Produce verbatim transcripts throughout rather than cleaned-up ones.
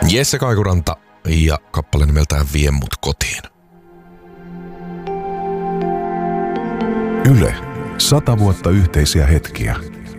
Jesse Kaikuranta ja kappale nimeltään Vie mut kotiin. Yle. Sata vuotta yhteisiä hetkiä.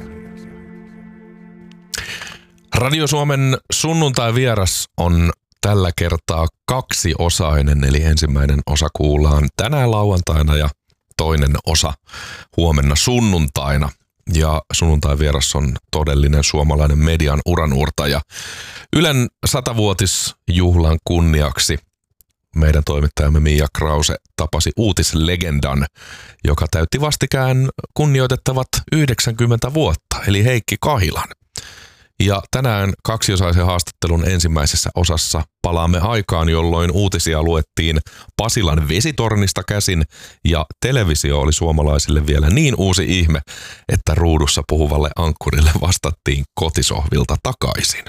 Radio Suomen sunnuntai-vieras on tällä kertaa kaksiosainen, eli ensimmäinen osa kuullaan tänään lauantaina ja toinen osa huomenna sunnuntaina. Ja sunnuntai-vieras on todellinen suomalainen median uranuurtaja. Ylen satavuotisjuhlan kunniaksi meidän toimittajamme Mia Krause tapasi uutislegendan, joka täytti vastikään kunnioitettavat yhdeksänkymmentä vuotta, eli Heikki Kahilan. Ja tänään kaksiosaisen haastattelun ensimmäisessä osassa palaamme aikaan, jolloin uutisia luettiin Pasilan vesitornista käsin ja televisio oli suomalaisille vielä niin uusi ihme, että ruudussa puhuvalle ankkurille vastattiin kotisohvilta takaisin.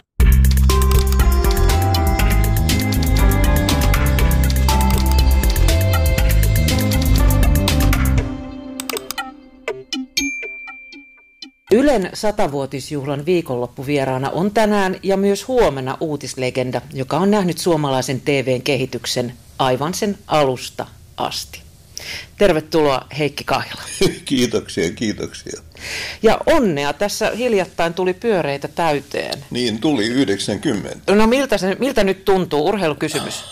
Ylen satavuotisjuhlan viikonloppuvieraana on tänään ja myös huomenna uutislegenda, joka on nähnyt suomalaisen T V:n kehityksen aivan sen alusta asti. Tervetuloa Heikki Kahila. Kiitoksia, kiitoksia. Ja onnea, tässä hiljattain tuli pyöreitä täyteen. Niin, tuli yhdeksänkymmentä. No miltä, se, miltä nyt tuntuu? Urheilukysymys.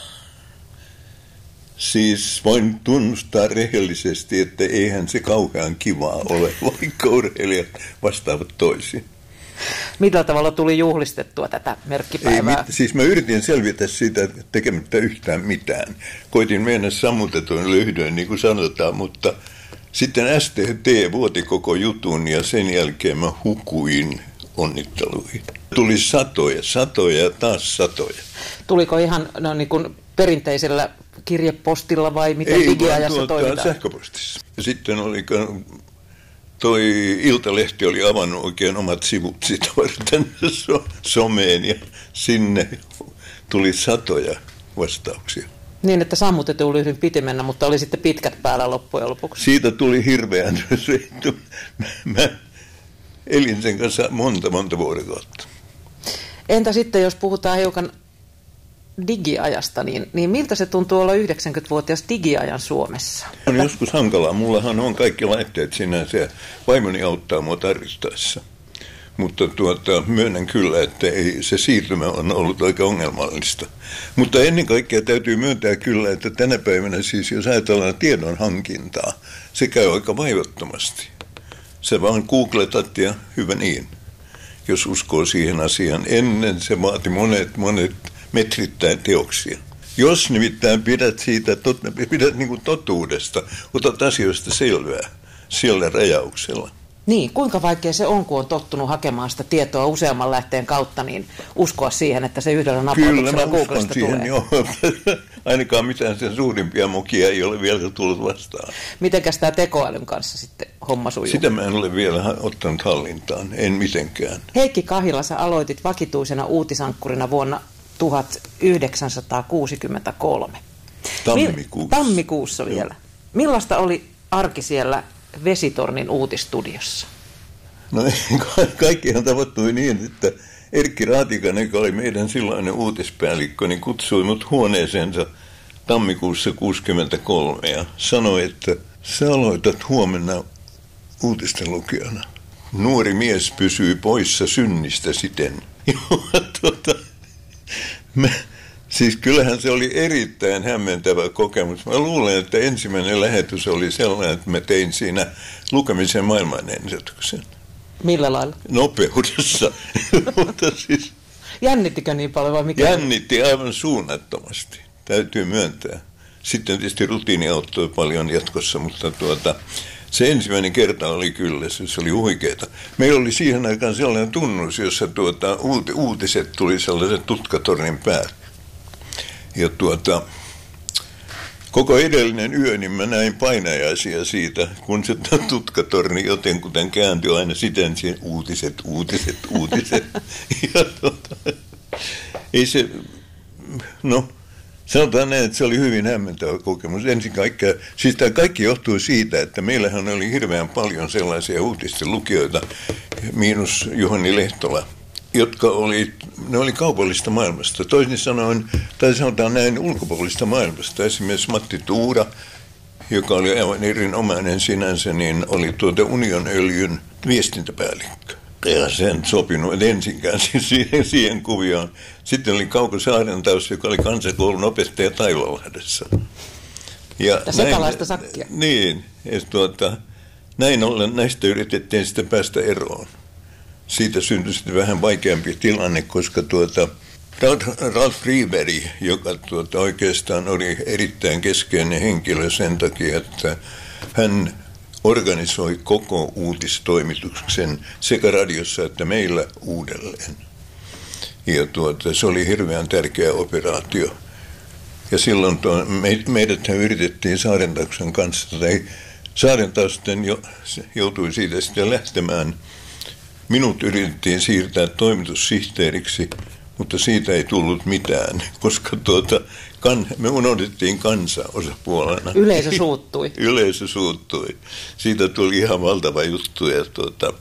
Siis voin tunnustaa rehellisesti, että eihän se kauhean kivaa ole, vaikka urheilijat vastaavat toisiin. Millä tavalla tuli juhlistettua tätä merkkipäivää? Ei, mit, siis mä yritin selvitä sitä tekemättä yhtään mitään. Koitin mennä sammutetuin löydöin, niin kuin sanotaan, mutta sitten S T T vuoti koko jutun ja sen jälkeen mä hukuin onnitteluihin. Tuli satoja, satoja ja taas satoja. Tuliko ihan no, niin kuin perinteisellä kirjepostilla vai miten Ei, digiajassa toimitaan? Sähköpostissa. Ja sitten oli, toi Iltalehti oli avannut oikein omat sivut sitä varten so, someen ja sinne tuli satoja vastauksia. Niin, että sammutetun lyhdyn piti mennä, mutta oli sitten pitkät päällä loppujen lopuksi. Siitä tuli hirveän reittu. Mä elin sen kanssa monta, monta vuorokautta. Entä sitten, jos puhutaan hiukan digiajasta, niin, niin miltä se tuntuu olla yhdeksänkymmentävuotias digiajan Suomessa? On joskus hankalaa. Mullahan on kaikki laitteet sinänsä ja vaimoni auttaa mua tarvittaessa. Mutta tuota, myönnän kyllä, että ei, se siirtymä on ollut aika ongelmallista. Mutta ennen kaikkea täytyy myöntää kyllä, että tänä päivänä siis, jos ajatellaan tiedon hankintaa, se käy aika vaivattomasti. Se vaan googletat ja hyvä niin, jos uskoo siihen asiaan. Ennen se vaati monet, monet metrittäin teoksia. Jos nimittäin pidät siitä, tot, pidät niin kuin totuudesta, otat asioista selvää sillä rajauksella. Niin, kuinka vaikea se on, kun on tottunut hakemaan sitä tietoa useamman lähteen kautta, niin uskoa siihen, että se yhdellä napautuksella Googlesta tulee. Siihen, joo. Ainakaan mitään sen suurimpia mokia ei ole vielä tullut vastaan. Mitenkäs tämä tekoälyn kanssa sitten homma sujuu? Sitä mä en ole vielä ottanut hallintaan, en mitenkään. Heikki Kahila, sä aloitit vakituisena uutisankkurina vuonna tuhatyhdeksänsataakuusikymmentäkolme. Tammikuussa. Tammikuussa vielä. Joo. Millaista oli arki siellä Vesitornin uutistudiossa? No kaikkihan tapahtui niin, että Erkki Raatikainen, joka oli meidän silloinen uutispäällikkö, niin kutsui mut huoneeseensa tammikuussa kuusikymmentäkolme ja sanoi, että sä aloitat huomenna uutisten lukijana. Nuori mies pysyy poissa synnistä siten. tuota, mä, siis kyllähän se oli erittäin hämmentävä kokemus. Mä luulen, että ensimmäinen lähetys oli sellainen, että mä tein siinä lukemisen maailmanennätyksen. Millä lailla? Nopeudessa. Mutta siis, jännittikö niin paljon vai mikä? Jännitti aivan suunnattomasti, täytyy myöntää. Sitten tietysti rutiini auttoi paljon jatkossa, mutta tuota, se ensimmäinen kerta oli kyllä, se oli huikeeta. Meillä oli siihen aikaan sellainen tunnus, jossa tuota, uutiset tuli sellaisen tutkatornin päälle. Ja tuota, koko edellinen yö, niin mä näin painajaisia siitä, kun se tutkatorni jotenkuten kääntyi aina siten siihen uutiset, uutiset, uutiset. Ja tuota, ei se, no, sanotaan näin, että se oli hyvin hämmentävä kokemus. Ensin kaikkea, siis tämä kaikki johtui siitä, että meillähän oli hirveän paljon sellaisia uutisten lukijoita, miinus Juhani Lehtola, jotka oli, ne oli kaupallista maailmasta. Toisin sanoen, tai sanotaan näin ulkopuolista maailmasta. Esimerkiksi Matti Tuura, joka oli aivan erinomainen sinänsä, niin oli tuota Union Öljyn viestintäpäällikkö. Ja sen sopinut ensinkään siihen, siihen kuvioon. Sitten oli Kauko Saarentaus, joka oli kansakoulun opettaja Taivalahdessa. Ja, ja sekalaista sakkia. Niin, ja tuota, näin ollen näistä yritettiin sitten päästä eroon. Siitä syntyi sitten vähän vaikeampi tilanne, koska tuota, Ralf Friberg, joka tuota, oikeastaan oli erittäin keskeinen henkilö sen takia, että hän organisoi koko uutistoimituksen sekä radiossa että meillä uudelleen. Ja tuota, se oli hirveän tärkeä operaatio. Ja silloin tuo, me, meidät yritettiin Saarentauksen kanssa, tai Saarentaus sitten jo, joutui siitä sitten lähtemään. Minut yritettiin siirtää toimitussihteeriksi, mutta siitä ei tullut mitään, koska tuota, kan, me unohdettiin kansa osapuolena. Yleisö suuttui. Yleisö suuttui. Siitä tuli ihan valtava juttu. Ja tuota,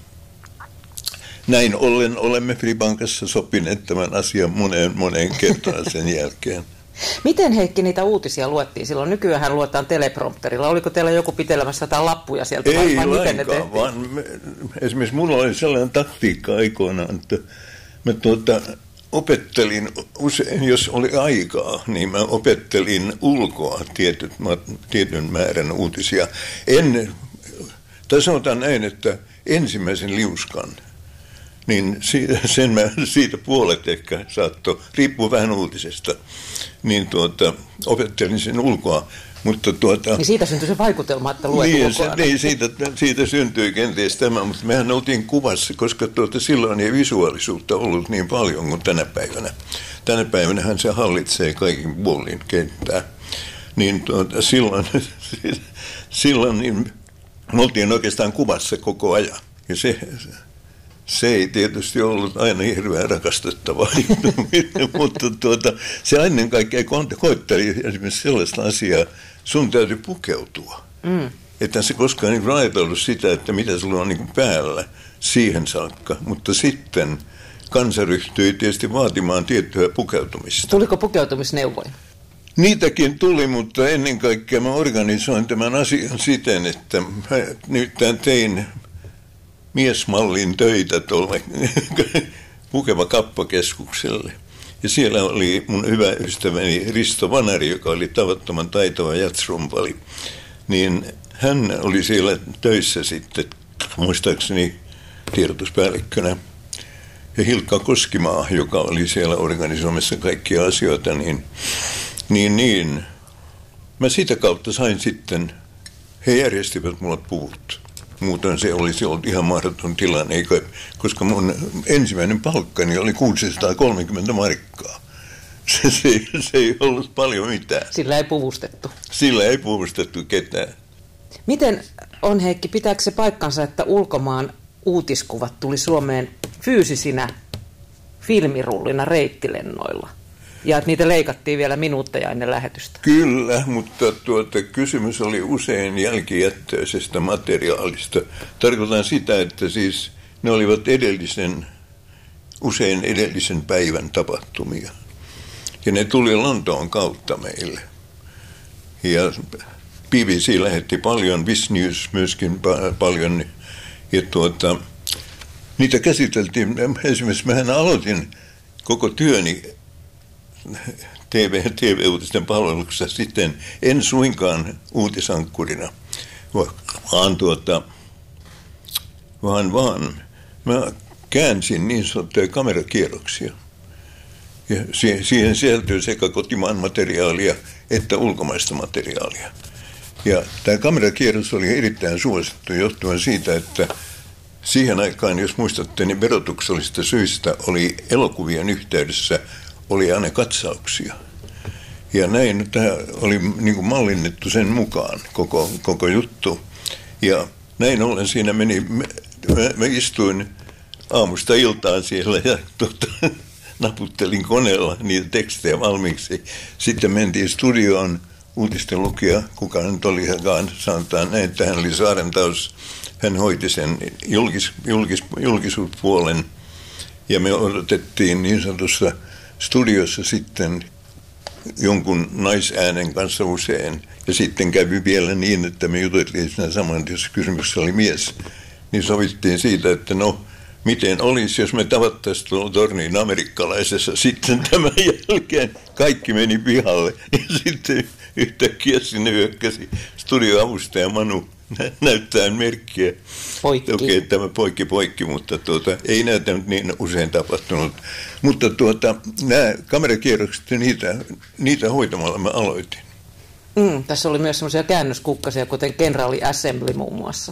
näin ollen olemme Fribankassa sopineet tämän asian moneen, moneen kertaan sen jälkeen. Miten, Heikki, niitä uutisia luettiin silloin? Nykyään luetaan teleprompterilla. Oliko teillä joku pitelemässä jotain lappuja sieltä? Ei vai lainkaan, vaan me, esimerkiksi mulla oli sellainen taktiikka aikoinaan, että mä tuota, opettelin usein, jos oli aikaa, niin mä opettelin ulkoa tietyt, tietyn määrän uutisia. En, tai sanotaan näin, että ensimmäisen liuskan, niin sen mä, siitä puolet ehkä saattoi, riippuu vähän uutisesta, niin tuota, opettelin sen ulkoa. Mutta tuota, niin siitä syntyi se vaikutelma, että luet niin, ulkoa. Se, niin, siitä, siitä syntyi kenties tämä, mutta mehän oltiin kuvassa, koska tuota, silloin ei visuaalisuutta ollut niin paljon kuin tänä päivänä. Tänä päivänähän se hallitsee kaikin puolin kenttää. Niin tuota, silloin, silloin niin, me oltiin oikeastaan kuvassa koko ajan. Ja se, se ei tietysti ollut aina hirveän rakastettavaa, mutta tuota, se ennen kaikkea koetteli esimerkiksi sellaista asiaa, sun täytyy pukeutua. Mm. Että se koskaan niin ajatellut sitä, että mitä sulla on niin päällä siihen saakka, mutta sitten kansa ryhtyi tietysti vaatimaan tiettyä pukeutumista. Tuliko pukeutumisneuvoja? Niitäkin tuli, mutta ennen kaikkea mä organisoin tämän asian siten, että nyt tein miesmallin töitä tuolle Pukeva Kappakeskukselle. Ja siellä oli mun hyvä ystäväni Risto Vanari, joka oli tavattoman taitava jatsrumpali. Niin hän oli siellä töissä sitten, muistaakseni tiedotuspäällikkönä. Ja Hilkka Koskimaa, joka oli siellä organisoimassa kaikkia asioita, niin, niin, niin mä sitä kautta sain sitten, he järjestivät mulle puvut. Muuten se olisi ollut ihan mahdoton tilanne, eikö, koska mun ensimmäinen palkkani oli kuusisataakolmekymmentä markkaa. Se, se, se ei ollut paljon mitään. Sillä ei puvustettu. Sillä ei puvustettu ketään. Miten on, Heikki, pitääkö se paikkansa, että ulkomaan uutiskuvat tuli Suomeen fyysisinä filmirullina reittilennoilla? Ja että niitä leikattiin vielä minuutteja ennen lähetystä. Kyllä, mutta tuota, kysymys oli usein jälkijättöisestä materiaalista. Tarkoitan sitä, että siis ne olivat edellisen, usein edellisen päivän tapahtumia. Ja ne tuli Lontoon kautta meille. Ja B B C lähetti paljon, Viz News myöskin pa- paljon. Ja tuota, niitä käsiteltiin, esimerkiksi mähän aloitin koko työni T V, T V-uutisten palveluksessa sitten en suinkaan uutisankkurina, vaan, tuota, vaan, vaan mä käänsin niin sanottuja kamerakierroksia. Ja siihen sisältyy sekä kotimaan materiaalia että ulkomaista materiaalia. Ja tämä kamerakierros oli erittäin suosittu johtuen siitä, että siihen aikaan, jos muistatte, niin verotuksellisista syistä oli elokuvien yhteydessä oli aina katsauksia. Ja näin tämä oli niin kuin mallinnettu sen mukaan koko, koko juttu. Ja näin ollen siinä meni, mä, mä istuin aamusta iltaan siellä ja tuota, naputtelin koneella niitä tekstejä valmiiksi. Sitten mentiin studioon uutisten lukija, kuka nyt olikaan, sanotaan näin, että hän oli Saarentaus. Hän hoiti sen julkis, julkis, julkisuuspuolen. Ja me odotettiin niin sanotussa studiossa sitten jonkun naisäänen kanssa usein. Ja sitten kävi vielä niin, että me juteltiin siinä saman, jos kysymyksessä oli mies. Niin sovittiin siitä, että no, miten olisi, jos me tavattaisiin tuolla torniin amerikkalaisessa. Sitten tämän jälkeen kaikki meni pihalle. Ja sitten yhtäkkiä sinne hyökkäsi studioavustaja Manu näyttää merkkiä. Poikki. Okei, tämä poikki poikki, mutta tuota, ei näytä niin usein tapahtunut. Mutta tuota, nämä kamerakierrokset, niitä, niitä hoitamalla mä aloitin. Mm, tässä oli myös semmoisia käännöskukkasia, kuten Kenraali Assembly muun muassa.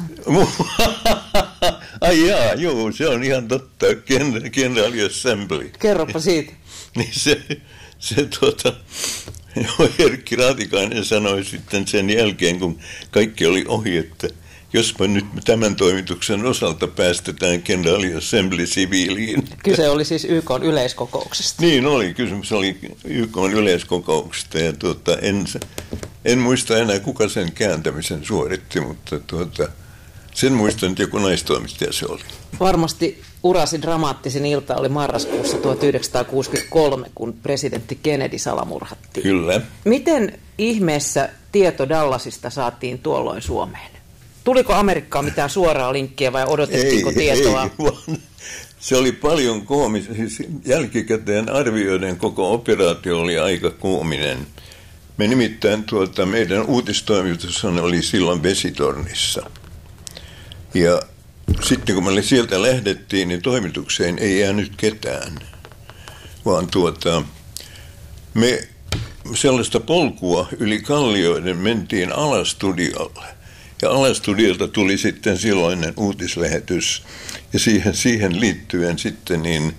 Ai jaa, joo, se on ihan totta, Kenraali Assembly. Kerropa siitä. Niin se, se tuota, joo, Erkki Raatikainen sanoi sitten sen jälkeen, kun kaikki oli ohi, että jospa nyt tämän toimituksen osalta päästetään Kenraali Assembly siviiliin. Kyse oli siis Y K:n yleiskokouksesta. Niin oli, kysymys oli Y K:n yleiskokouksesta ja tuota, en, en muista enää kuka sen kääntämisen suoritti, mutta tuota, sen muistan, että joku naistoimittaja se oli. Varmasti urasi dramaattisin ilta oli marraskuussa tuhatyhdeksänsataakuusikymmentäkolme, kun presidentti Kennedy salamurhattiin. Kyllä. Miten ihmeessä tieto Dallasista saatiin tuolloin Suomeen? Tuliko Amerikkaan mitään suoraa linkkiä vai odotettiinko ei, tietoa? Ei, vaan se oli paljon koomista. Siis jälkikäteen arvioiden koko operaatio oli aika koominen. Me nimittäin tuota, meidän uutistoimitus oli silloin Vesitornissa. Ja sitten kun me sieltä lähdettiin, niin toimitukseen ei jäänyt ketään. Vaan tuota, me sellaista polkua yli kallioiden mentiin alastudiolle. Ja alastudiolta tuli sitten silloinen uutislähetys. Ja siihen, siihen liittyen sitten niin